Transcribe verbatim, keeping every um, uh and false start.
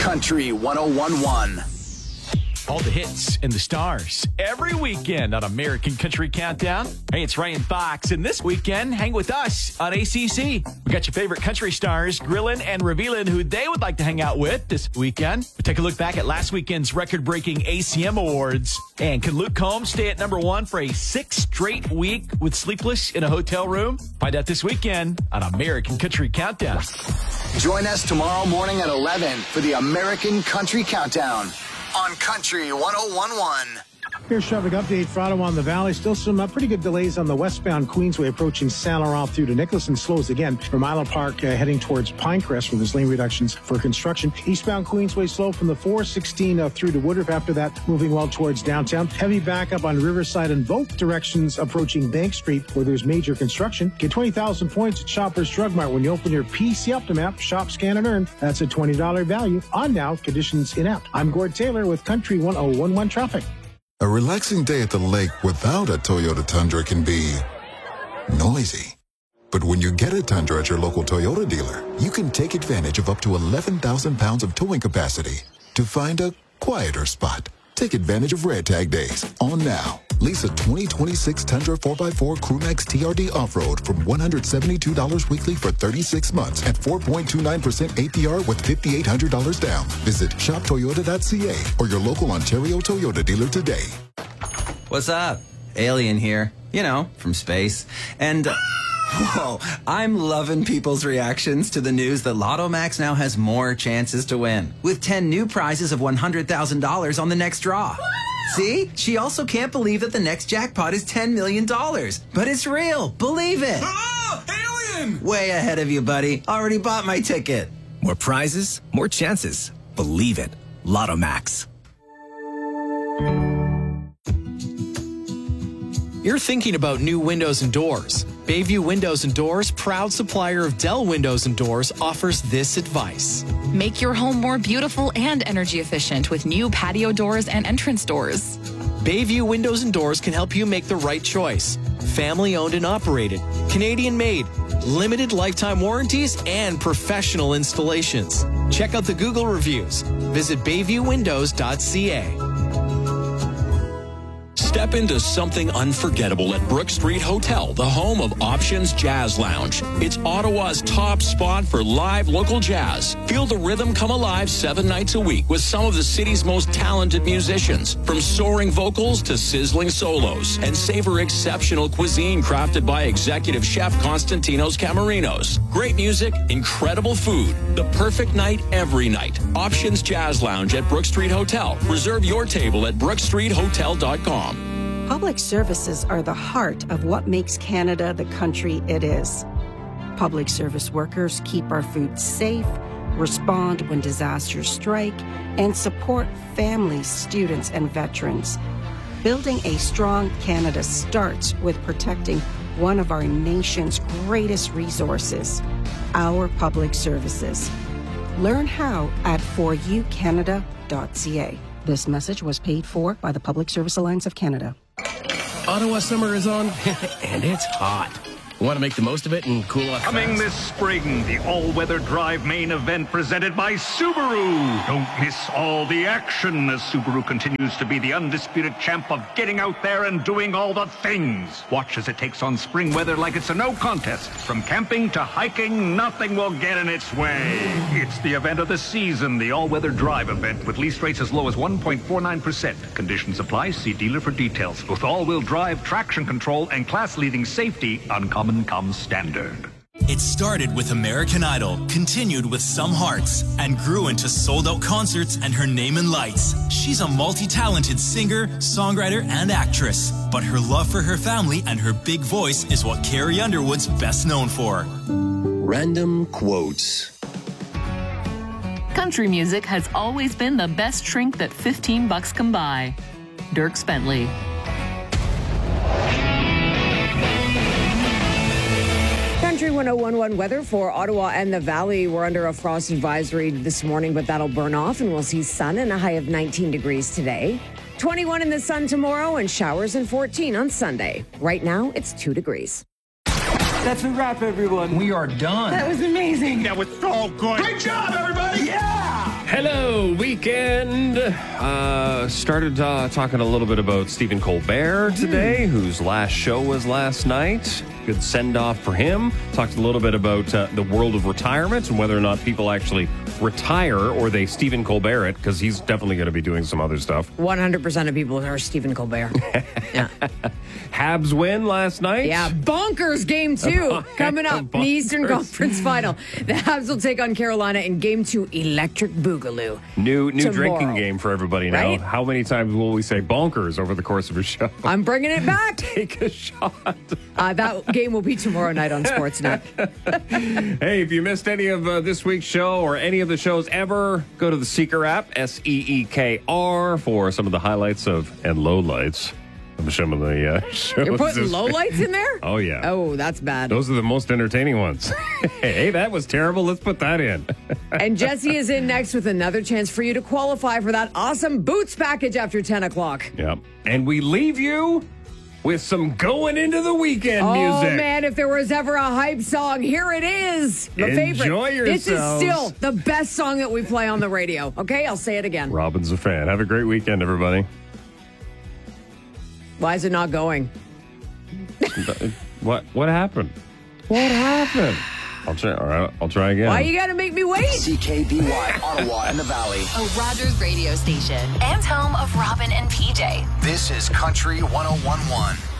Country one oh one point one. All the hits and the stars every weekend on American Country Countdown. Hey, it's Ryan Fox, and this weekend, hang with us on A C C. We got your favorite country stars grilling and revealing who they would like to hang out with this weekend. We take a look back at last weekend's record-breaking A C M Awards. And can Luke Combs stay at number one for a sixth straight week with Sleepless in a Hotel Room? Find out this weekend on American Country Countdown. Join us tomorrow morning at eleven for the American Country Countdown on Country one oh one point one. Here's traffic update for Ottawa and the Valley. Still some uh, pretty good delays on the westbound Queensway approaching Saint Laurent through to Nicholas, and slows again from Island Park uh, heading towards Pinecrest where there's lane reductions for construction. Eastbound Queensway slow from the four sixteen uh, through to Woodruff. After that, moving well towards downtown. Heavy backup on Riverside in both directions approaching Bank Street where there's major construction. Get twenty thousand points at Shoppers Drug Mart when you open your P C Optum app. Shop, scan, and earn. That's a twenty dollars value on now. Conditions in app. I'm Gord Taylor with Country one oh one point one traffic. A relaxing day at the lake without a Toyota Tundra can be noisy. But when you get a Tundra at your local Toyota dealer, you can take advantage of up to eleven thousand pounds of towing capacity to find a quieter spot. Take advantage of Red Tag Days on now. Lease a twenty twenty-six Tundra four by four Crewmax T R D Off-Road from one hundred seventy-two dollars weekly for thirty-six months at four point two nine percent A P R with five thousand eight hundred dollars down. Visit shop toyota dot c a or your local Ontario Toyota dealer today. What's up? Alien here. You know, from space. And... Uh, Whoa, I'm loving people's reactions to the news that Lotto Max now has more chances to win, with ten new prizes of one hundred thousand dollars on the next draw. See? She also can't believe that the next jackpot is ten million dollars. But it's real. Believe it. Ah, alien! Way ahead of you, buddy. Already bought my ticket. More prizes, more chances. Believe it. Lotto Max. You're thinking about new windows and doors. Bayview Windows and Doors, proud supplier of Dell Windows and Doors, offers this advice. Make your home more beautiful and energy efficient with new patio doors and entrance doors. Bayview Windows and Doors can help you make the right choice. Family owned and operated, Canadian made, limited lifetime warranties, and professional installations. Check out the Google reviews. Visit bayview windows dot c a. Step into something unforgettable at Brook Street Hotel, the home of Options Jazz Lounge. It's Ottawa's top spot for live local jazz. Feel the rhythm come alive seven nights a week with some of the city's most talented musicians, from soaring vocals to sizzling solos, and savor exceptional cuisine crafted by executive chef Constantinos Camarinos. Great music, incredible food, the perfect night every night. Options Jazz Lounge at Brook Street Hotel. Reserve your table at brook street hotel dot com. Public services are the heart of what makes Canada the country it is. Public service workers keep our food safe, respond when disasters strike, and support families, students, and veterans. Building a strong Canada starts with protecting one of our nation's greatest resources, our public services. Learn how at for you canada dot c a. This message was paid for by the Public Service Alliance of Canada. Ottawa summer is on, and it's hot. Want to make the most of it and cool off Coming fast? this spring, the all-weather drive main event presented by Subaru. Don't miss all the action as Subaru continues to be the undisputed champ of getting out there and doing all the things. Watch as it takes on spring weather like it's a no contest. From camping to hiking, nothing will get in its way. It's the event of the season, the all-weather drive event with lease rates as low as one point four nine percent. Conditions apply. See dealer for details. With all-wheel drive, traction control, and class-leading safety, uncommon comes standard. It started with American Idol, continued with Some Hearts, and grew into sold-out concerts and her name in lights. She's a multi-talented singer, songwriter, and actress. But her love for her family and her big voice is what Carrie Underwood's best known for. Random quotes. Country music has always been the best shrink that fifteen bucks can buy. Dierks Bentley. Country one oh one point one weather for Ottawa and the Valley. We're under a frost advisory this morning, but that'll burn off and we'll see sun and a high of nineteen degrees today. twenty-one in the sun tomorrow and showers and fourteen on Sunday. Right now, it's two degrees. That's a wrap, everyone. We are done. That was amazing. That was so good. Great job, everybody. Yeah. Hello, weekend. Uh, started uh, talking a little bit about Stephen Colbert today, whose last show was last night. Good send-off for him. Talked a little bit about uh, the world of retirement and whether or not people actually retire or they Stephen Colbert it, because he's definitely going to be doing some other stuff. one hundred percent of people are Stephen Colbert. Yeah. Habs win last night. Yeah, bonkers game two coming up in the Eastern Conference Final. The Habs will take on Carolina in game two, Electric Boogaloo. New new tomorrow. Drinking game for everybody now. Right? How many times will we say bonkers over the course of a show? I'm bringing it back. Take a shot. Uh, that game will be tomorrow night on Sportsnet. Hey, if you missed any of uh, this week's show or any of the shows ever, go to the Seeker app, S E E K R, for some of the highlights of and lowlights of some of the uh, shows. You're putting lowlights in there? Oh, yeah. Oh, that's bad. Those are the most entertaining ones. Hey, that was terrible. Let's put that in. And Jesse is in next with another chance for you to qualify for that awesome Boots package after ten o'clock. Yep. And we leave you with some going into the weekend oh, music. Oh, man, if there was ever a hype song, here it is. My Enjoy favorite. yourselves. This is still the best song that we play on the radio. Okay, I'll say it again. Robin's a fan. Have a great weekend, everybody. Why is it not going? What What happened? What happened? I'll try. All right, I'll try again. Why you gotta make me wait? C K B Y, Ottawa and the Valley. A Rogers radio station and home of Robin and P J. This is Country one oh one point one.